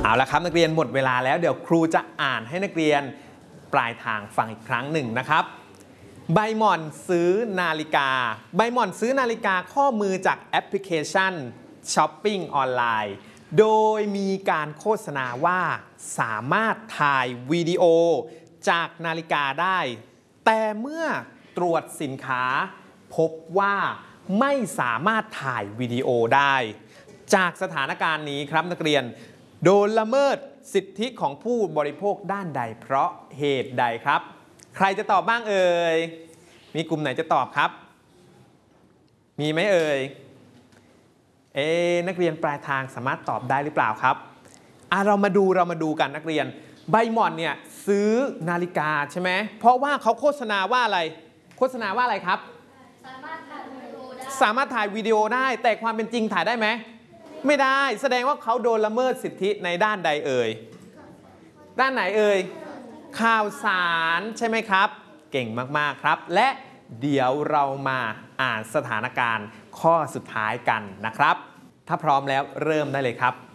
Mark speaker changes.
Speaker 1: เอาละครับนักเรียนหมดเวลาแล้วเดี๋ยวครูจะอ่านให้นักเรียนปลายทางฟังอีกครั้งหนึ่งนะครับใบหม่อนซื้อนาฬิกาใบหม่อนซื้อนาฬิกาข้อมือจากแอปพลิเคชันช้อปปิ้งออนไลน์โดยมีการโฆษณาว่าสามารถถ่ายวิดีโอจากนาฬิกาได้แต่เมื่อตรวจสินค้าพบว่าไม่สามารถถ่ายวิดีโอได้จากสถานการณ์นี้ครับนักเรียนโดนละเมิดสิทธิของผู้บริโภคด้านใดเพราะเหตุใดครับใครจะตอบบ้างเอ่ยมีกลุ่มไหนจะตอบครับมีไหมเอ่ยนักเรียนปลายทางสามารถตอบได้หรือเปล่าครับเรามาดูกันนักเรียนใบหม่อนเนี่ยซื้อนาฬิกาใช่ไหมเพราะว่าเขาโฆษณาว่าอะไรโฆษณาว่าอะไรครับสามารถถ่ายวิดีโอได้แต่ความเป็นจริงถ่ายได้ไหมไม่ได้แสดงว่าเขาโดนละเมิดสิทธิในด้านใดเอ่ยด้านไหนเอ่ยข่าวสารใช่ไหมครับเก่งมากๆครับและเดี๋ยวเรามาอ่านสถานการณ์ข้อสุดท้ายกันนะครับถ้าพร้อมแล้วเริ่มได้เลยครับ